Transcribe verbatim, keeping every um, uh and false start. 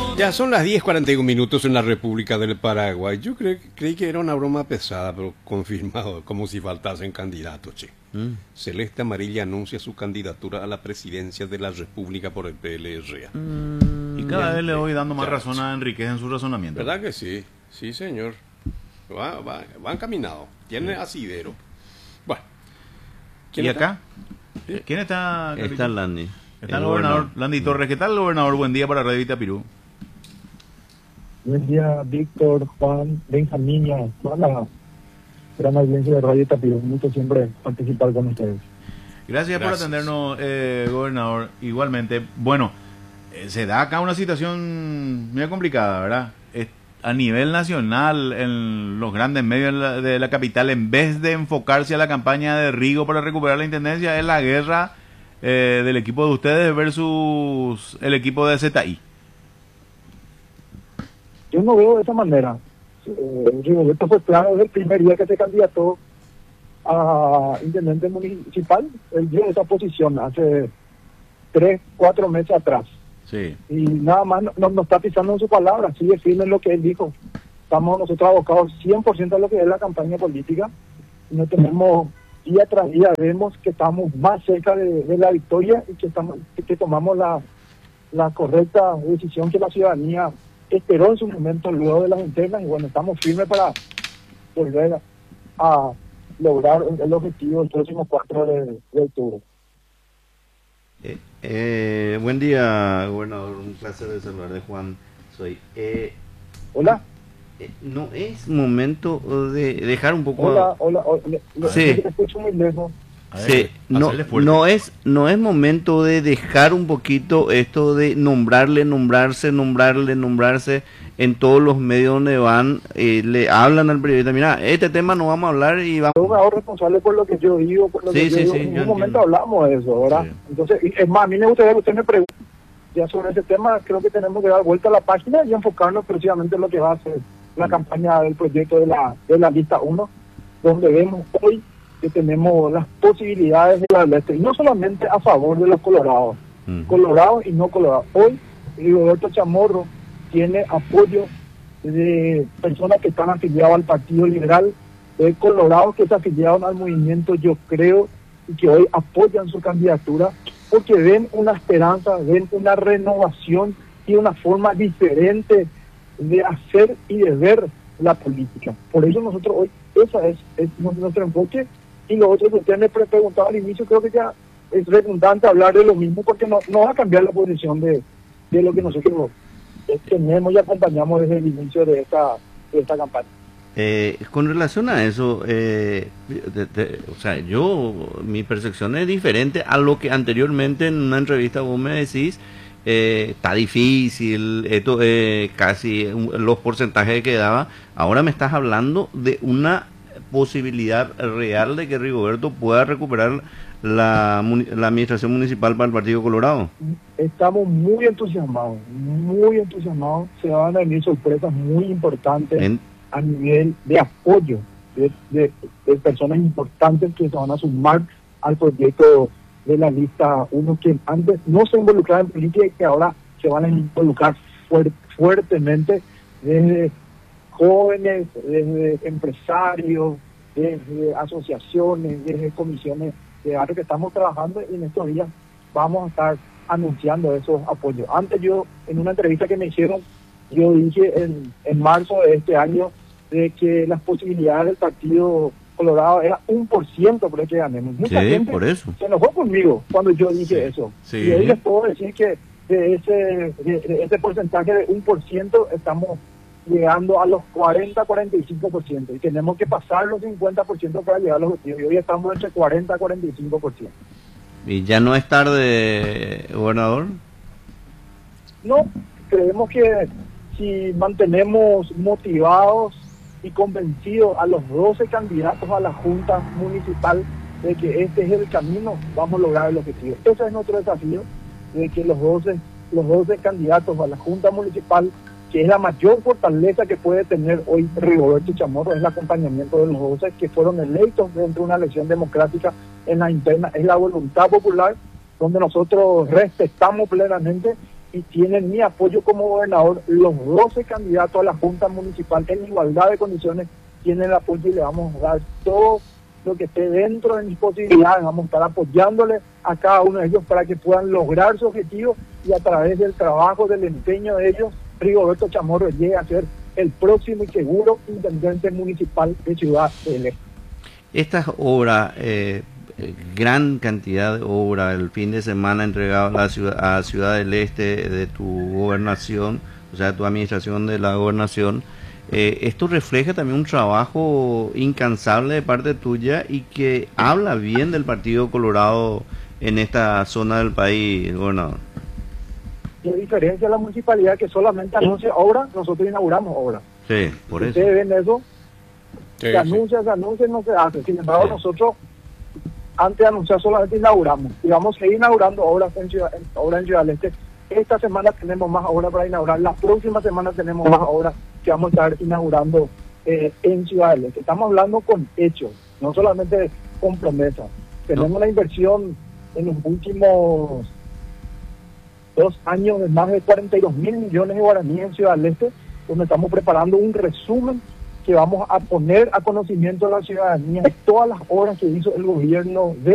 Ya son las diez cuarenta y un minutos en la República del Paraguay. Yo cre creí que era una broma pesada, pero confirmado, como si faltasen candidatos, che. Mm. Celeste Amarilla anuncia su candidatura a la presidencia de la República por el P L R A. Mm, y cada vez le voy dando más ya, razón a Enriquez en su razonamiento. ¿Verdad que sí? Sí, señor. Va, va, va encaminado. Tiene sí. asidero. Bueno. ¿Y acá? ¿Sí? ¿Quién está? Está Landy. Está el, el gobernador, gobernador Landy Torres. ¿Qué tal, gobernador? Buen día para Radio Itapirú. Buen día, Víctor, Juan, Benjamín, toda la gran audiencia de Radio Itapirú. Un gusto siempre participar con ustedes. Gracias, Gracias. por atendernos, eh, gobernador. Igualmente, bueno, eh, se da acá una situación muy complicada, ¿verdad? Eh, a nivel nacional, en los grandes medios de la, de la capital, en vez de enfocarse a la campaña de Rigo para recuperar la intendencia, es la guerra eh, del equipo de ustedes versus el equipo de Z I. Yo no veo de esa manera. Eh, Rigoberto fue claro desde el primer día que se candidató a intendente municipal. Él dio esa posición hace tres, cuatro meses atrás. Sí. Y nada más no, no, no está pisando en su palabra, sigue firme en lo que él dijo. Estamos nosotros abocados cien por ciento a lo que es la campaña política. Y no tenemos, día tras día, vemos que estamos más cerca de, de la victoria y que, estamos, que, que tomamos la, la correcta decisión que la ciudadanía esperó en su momento luego de las internas, y bueno, estamos firmes para volver a, a lograr el objetivo el próximo cuatro de, de octubre. Eh, eh, buen día, gobernador, un placer de saludar de Juan. Soy. Eh, hola. Eh, no es momento de dejar un poco. Hola, hola, hola. Le, sí. Te escucho muy lejos. Sí, no, no es no es momento de dejar un poquito esto de nombrarle, nombrarse, nombrarle, nombrarse en todos los medios donde van, eh, le hablan al periodista, mira, este tema no vamos a hablar y vamos. Yo me hago responsable por lo que yo digo, por lo sí, que sí, yo sí, digo. En yo un momento entiendo. hablamos de eso, ¿verdad? Sí. Entonces, es más, a mí me gustaría que usted me pregunte ya sobre ese tema. Creo que tenemos que dar vuelta a la página y enfocarnos precisamente en lo que va a ser la mm. campaña del proyecto de la, de la lista uno, donde vemos hoy que tenemos las posibilidades de la este, y no solamente a favor de los colorados, uh-huh. colorados y no colorados. Hoy Rigoberto Chamorro tiene apoyo de personas que están afiliadas al Partido Liberal, de colorados que se afiliaron al movimiento Yo Creo y que hoy apoyan su candidatura porque ven una esperanza, ven una renovación y una forma diferente de hacer y de ver la política. Por eso nosotros hoy, esa es, es nuestro enfoque. Y lo otro que usted me preguntaba al inicio, creo que ya es redundante hablar de lo mismo porque no, no va a cambiar la posición de, de lo que nosotros tenemos y acompañamos desde el inicio de esta, de esta campaña. Eh, con relación a eso, eh, de, de, o sea, yo, mi percepción es diferente a lo que anteriormente en una entrevista vos me decís, eh, está difícil, esto eh, casi un, los porcentajes que daba, ahora me estás hablando de una posibilidad real de que Rigoberto pueda recuperar la, la administración municipal para el Partido Colorado. Estamos muy entusiasmados, muy entusiasmados. Se van a venir sorpresas muy importantes en... a nivel de apoyo de, de, de personas importantes que se van a sumar al proyecto de la lista uno, que antes no se involucraban en política y que ahora se van a involucrar fuer, fuertemente desde jóvenes, desde empresarios, desde asociaciones, desde comisiones de barrio que estamos trabajando, y en estos días vamos a estar anunciando esos apoyos. Antes yo, en una entrevista que me hicieron, yo dije en, en marzo de este año de que las posibilidades del Partido Colorado era un por ciento por el que ganemos. Mucha sí, gente por eso. se enojó conmigo cuando yo dije sí, eso. Sí. Y hoy les puedo decir que de ese, de, de ese porcentaje de un por ciento estamos llegando a los cuarenta a cuarenta y cinco por ciento y tenemos que pasar los cincuenta por ciento para llegar a los objetivos, y hoy estamos entre cuarenta a cuarenta y cinco por ciento. ¿Y ya no es tarde, gobernador? No, creemos que si mantenemos motivados y convencidos a los doce candidatos a la Junta Municipal de que este es el camino, vamos a lograr el objetivo. Ese es nuestro desafío, de que los doce, los doce candidatos a la Junta Municipal, que es la mayor fortaleza que puede tener hoy Rigoberto Chamorro, es el acompañamiento de los doce que fueron electos dentro de una elección democrática en la interna, es la voluntad popular, donde nosotros respetamos plenamente y tienen mi apoyo como gobernador. Los doce candidatos a la Junta Municipal en igualdad de condiciones tienen el apoyo y le vamos a dar todo lo que esté dentro de mis posibilidades. Vamos a estar apoyándole a cada uno de ellos para que puedan lograr su objetivo y a través del trabajo, del empeño de ellos, Rigoberto Chamorro llegue a ser el próximo y seguro intendente municipal de Ciudad del Este. Estas obras, eh, gran cantidad de obras, el fin de semana entregado a la ciudad, a Ciudad del Este de tu gobernación, o sea, tu administración de la gobernación, eh, esto refleja también un trabajo incansable de parte tuya y que habla bien del Partido Colorado en esta zona del país, gobernador. Y a diferencia de la municipalidad que solamente anuncia obras, nosotros inauguramos obras. Sí, por eso. Ustedes ven eso, Sí, se sí. anuncia, se anuncia y no se hace. Sin embargo, Sí. nosotros, antes de anunciar, solamente inauguramos. Y vamos a seguir inaugurando obras en Ciudad, en, obras en Ciudad del Este. Esta semana tenemos más obras para inaugurar. La próxima semana tenemos más obras que vamos a estar inaugurando eh, en Ciudad del Este. Estamos hablando con hechos, no solamente con promesas. Tenemos una inversión en los últimos dos años de más de cuarenta y dos mil millones de guaraníes en Ciudad del Este, donde estamos preparando un resumen que vamos a poner a conocimiento de la ciudadanía de todas las obras que hizo el gobierno de